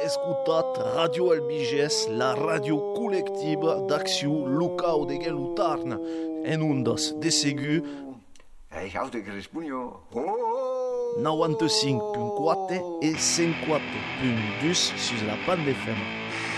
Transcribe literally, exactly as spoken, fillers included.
escutat Radio Albiges, la radio collectiva d'acció local de Gelutarna, en ondas de Segu. Hey, hou de Crispunio. noventa e cinco ponto quatro e cent quatro ponto dois sur la bande F M.